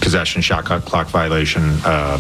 possession, shot clock violation.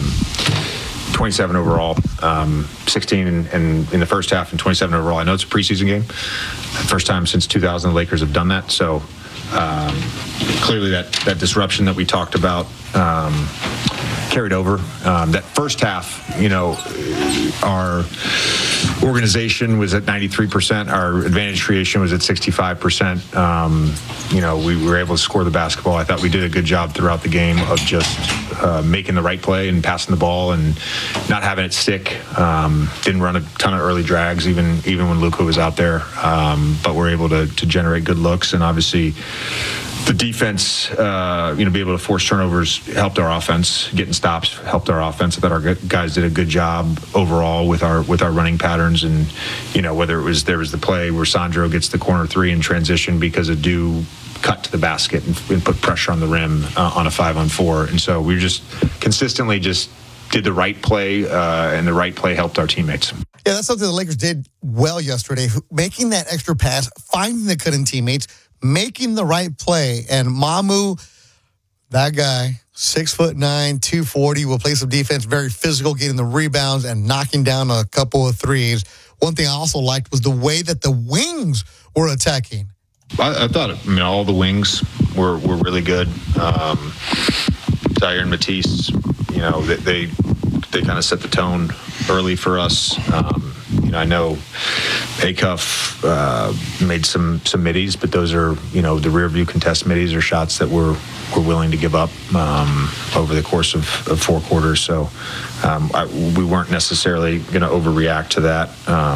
27 overall, 16 in the first half and 27 overall. I know it's a preseason game. First time since 2000 the Lakers have done that. So clearly that disruption that we talked about carried over. That first half, our organization was at 93%. Our advantage creation was at 65%. We were able to score the basketball. I thought we did a good job throughout the game of just making the right play and passing the ball and not having it stick. Didn't run a ton of early drags, even when Luka was out there. But we're able to generate good looks, and obviously the defense, be able to force turnovers helped our offense. Getting stops helped our offense. I thought our guys did a good job overall with our running patterns, and whether there was the play where Sandro gets the corner three in transition because of Dew cut to the basket and put pressure on the rim on a 5-on-4, and so we just consistently just did the right play, and the right play helped our teammates. Yeah, that's something the Lakers did well yesterday, making that extra pass, finding the cutting teammates, making the right play. And Mamu, that guy, 6'9", 240, will play some defense, very physical, getting the rebounds and knocking down a couple of threes. One thing I also liked was the way that the wings were attacking. I thought all the wings were really good. Zaire and Matisse, they kind of set the tone early for us. I know Acuff made some middies, but those are, the rear view contest middies are shots that we're willing to give up over the course of 4 quarters. So we weren't necessarily going to overreact to that.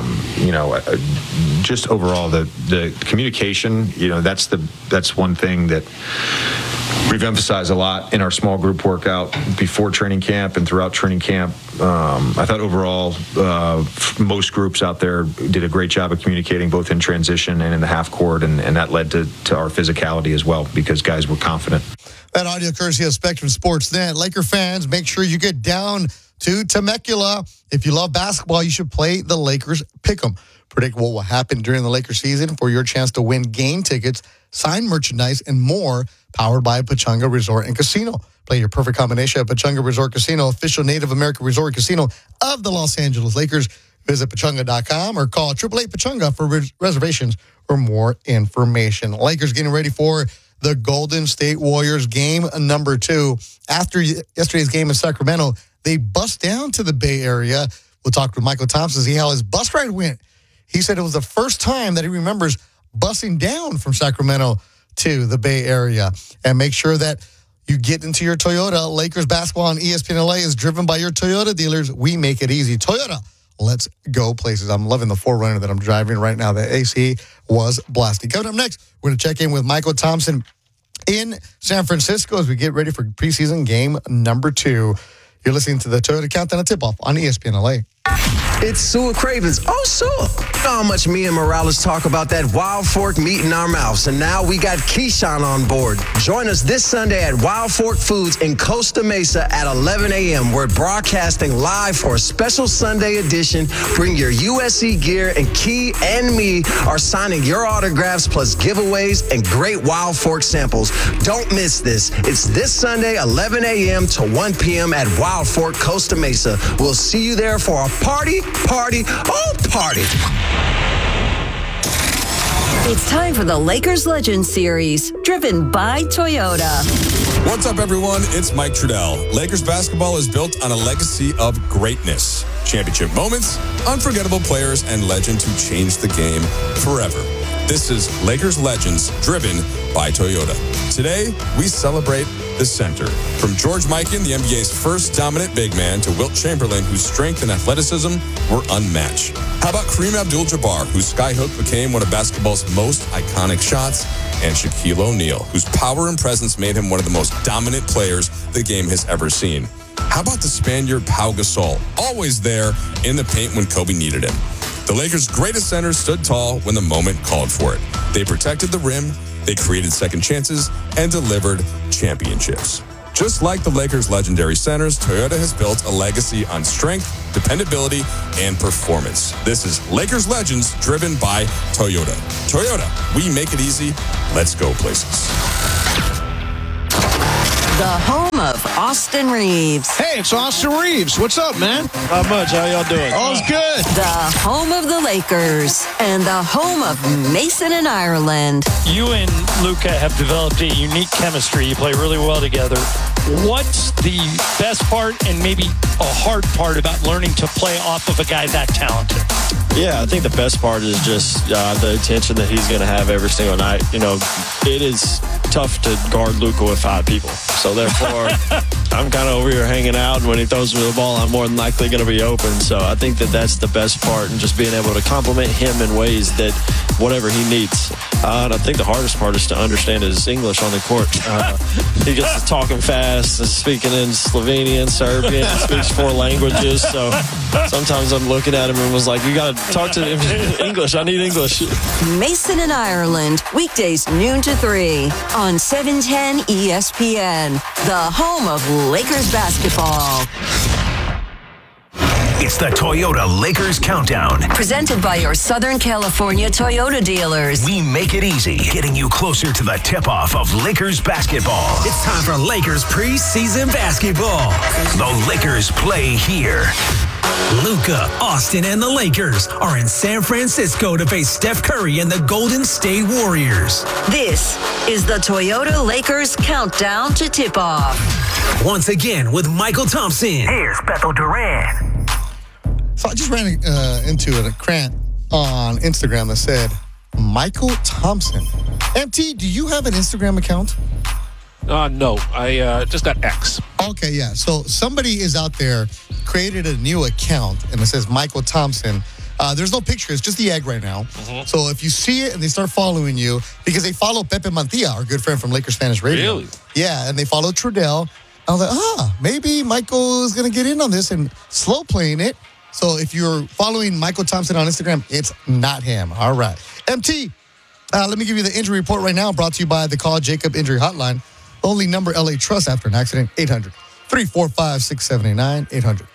Just overall, the communication, that's one thing that we've emphasized a lot in our small group workout before training camp and throughout training camp. I thought overall, most groups out there did a great job of communicating both in transition and in the half court, and that led to our physicality as well because guys were confident. That audio courtesy of Spectrum Sportsnet. Laker fans, make sure you get down to Temecula. If you love basketball, you should play the Lakers Pick'em. Predict what will happen during the Lakers season for your chance to win game tickets, signed merchandise, and more, powered by Pechanga Resort and Casino. Play your perfect combination at Pechanga Resort Casino, official Native American resort casino of the Los Angeles Lakers. Visit Pechanga.com or call 888-PECHANGA for reservations or more information. Lakers getting ready for the Golden State Warriors game number 2. After yesterday's game in Sacramento, they bust down to the Bay Area. We'll talk with Michael Thompson, see how his bus ride went. He said it was the first time that he remembers busing down from Sacramento to the Bay Area. And make sure that you get into your Toyota. Lakers basketball on ESPN LA is driven by your Toyota dealers. We make it easy. Toyota, let's go places. I'm loving the 4Runner that I'm driving right now. The AC was blasting. Coming up next, we're going to check in with Michael Thompson in San Francisco as we get ready for preseason game number 2. You're listening to the Toyota Countdown and Tip-Off on ESPN LA. It's Sua Cravens. Oh, Sua. You know how much me and Morales talk about that Wild Fork meat in our mouths. And now we got Keyshawn on board. Join us this Sunday at Wild Fork Foods in Costa Mesa at 11 a.m. We're broadcasting live for a special Sunday edition. Bring your USC gear, and Key and me are signing your autographs plus giveaways and great Wild Fork samples. Don't miss this. It's this Sunday, 11 a.m. to 1 p.m. at Wild Fork, Costa Mesa. We'll see you there for a party. It's time for the Lakers Legends Series, driven by Toyota. What's up, everyone? It's Mike Trudell. Lakers basketball is built on a legacy of greatness. Championship moments, unforgettable players, and legends who changed the game forever. This is Lakers Legends, driven by Toyota. Today, we celebrate the center. From George Mikan, the NBA's first dominant big man, to Wilt Chamberlain, whose strength and athleticism were unmatched. How about Kareem Abdul-Jabbar, whose skyhook became one of basketball's most iconic shots, and Shaquille O'Neal, whose power and presence made him one of the most dominant players the game has ever seen. How about the Spaniard Pau Gasol, always there in the paint when Kobe needed him? The Lakers' greatest centers stood tall when the moment called for it. They protected the rim, they created second chances, and delivered championships. Just like the Lakers' legendary centers, Toyota has built a legacy on strength, dependability, and performance. This is Lakers Legends, driven by Toyota. Toyota, we make it easy. Let's go places. The home of Austin Reeves. Hey, it's Austin Reeves. What's up, man? Not much. How y'all doing? All's good. The home of the Lakers and the home of Mason and Ireland. You and Luka have developed a unique chemistry. You play really well together. What's the best part and maybe a hard part about learning to play off of a guy that talented? Yeah, I think the best part is just the attention that he's going to have every single night. You know, it is tough to guard Luka with 5 people. So therefore, I'm kind of over here hanging out, and when he throws me the ball, I'm more than likely going to be open. So I think that that's the best part, and just being able to compliment him in ways that whatever he needs. And I think the hardest part is to understand his English on the court. He gets to talking fast, and speaking in Slovenian, Serbian, speaks 4 languages. So sometimes I'm looking at him and was like, you got to talk to him in English. I need English. Mason and Ireland, weekdays noon to 3 on 710 ESPN, the home of Lakers basketball. It's the Toyota Lakers Countdown. Presented by your Southern California Toyota dealers. We make it easy, getting you closer to the tip-off of Lakers basketball. It's time for Lakers preseason basketball. The Lakers play here. Luka, Austin, and the Lakers are in San Francisco to face Steph Curry and the Golden State Warriors. This is the Toyota Lakers Countdown to Tip-Off. Once again with Michael Thompson. Here's Bethel Duran. So I just ran into a rant on Instagram that said, Michael Thompson. MT, do you have an Instagram account? No, I just got X. Okay, yeah. So somebody is out there, created a new account, and it says Michael Thompson. There's no picture. It's just the egg right now. Mm-hmm. So if you see it and they start following you, because they follow Pepe Mantilla, our good friend from Lakers Spanish Radio. Really? Yeah, and they follow Trudell. I was like, maybe Michael is going to get in on this and slow playing it. So if you're following Michael Thompson on Instagram, it's not him. All right. MT, let me give you the injury report right now, brought to you by the Call Jacob Injury Hotline. The only number LA trusts after an accident, 800-345-6789,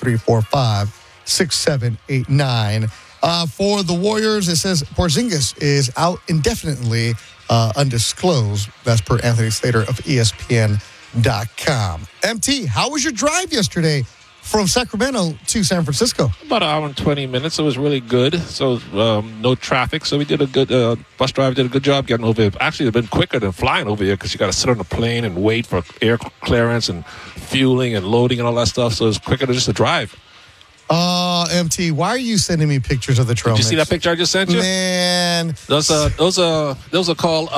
800-345-6789. For the Warriors, it says Porzingis is out indefinitely, undisclosed. That's per Anthony Slater of ESPN.com. MT, how was your drive yesterday from Sacramento to San Francisco? About an hour and 20 minutes. It was really good. So no traffic. So we did a good, bus driver did a good job getting over here. Actually, it's been quicker than flying over here because you got to sit on the plane and wait for air clearance and fueling and loading and all that stuff. So it's quicker than just a drive. MT, why are you sending me pictures of the trail Did you see mix? that picture I just sent you? Man. Those are called...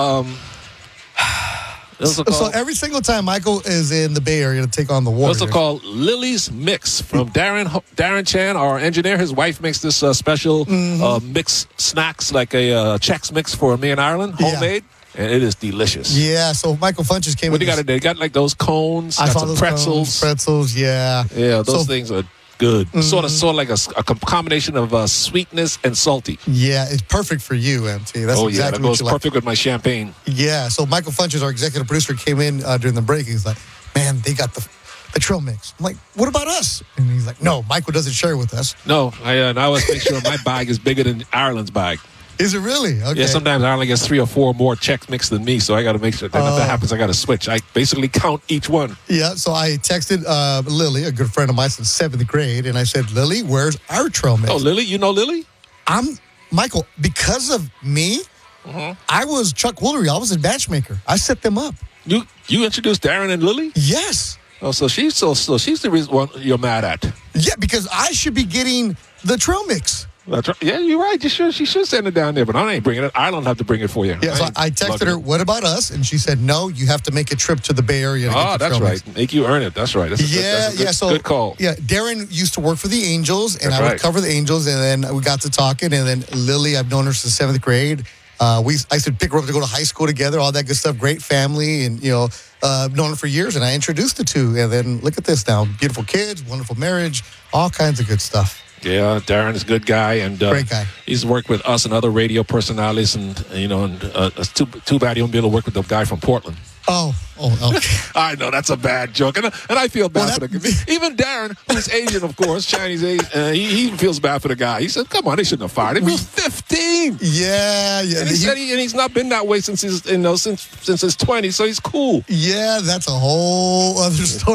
So every single time Michael is in the Bay Area to take on the Warriors. Those are called Lily's Mix from Darren Chan, our engineer. His wife makes this special mix snacks, like a Chex Mix for me and Ireland, homemade. Yeah. And it is delicious. Yeah, so Michael Funches came What do you got today? You got like those cones, I got saw some those pretzels. Pretzels, yeah. Yeah, those things are good. Sort of like a combination of sweetness and salty. Yeah, it's perfect for you, MT. That's exactly that what goes you like. perfect with my champagne. Yeah, so Michael Funches, our executive producer, came in during the break. He's like, man, they got the trail mix. I'm like, what about us? And he's like, no, Michael doesn't share with us. No, I always make sure my bag is bigger than Ireland's bag. Is it really? Okay. Yeah, sometimes Ireland gets 3 or 4 more Chex Mix than me, so I got to make sure that if that happens, I got to switch. I basically count each one. Yeah, so I texted Lily, a good friend of mine since 7th grade, and I said, Lily, where's our trail mix? Oh, Lily? You know Lily? Michael, because of me, I was Chuck Woolery. I was a matchmaker. I set them up. You introduced Darren and Lily? Yes. Oh, so she's the reason one you're mad at. Yeah, because I should be getting the trail mix. That's right. Yeah, you're right. She should send it down there, but I ain't bringing it. I don't have to bring it for you. Yeah, so I texted her, what about us? And she said, no, you have to make a trip to the Bay Area to get the that's trail right. mix. Make you earn it. That's right. That's a good call. Yeah, Darren used to work for the Angels, and That's I would right. cover the Angels, and then we got to talking, and then Lily, I've known her since 7th grade. I used to pick her up to go to high school together, all that good stuff. Great family, and known her for years. And I introduced the two, and then look at this now: beautiful kids, wonderful marriage, all kinds of good stuff. Yeah, Darren is a good guy, and great guy. He's worked with us and other radio personalities, and it's too bad he won't be able to work with the guy from Portland. Oh, okay. I know that's a bad joke, and I feel bad for the guy. Even Darren, who's Asian, of course, Chinese Asian, he feels bad for the guy. He said, "Come on, they shouldn't have fired him. He was 15." Yeah. And he said he's not been that way since his 20s, so he's cool. Yeah, that's a whole other story.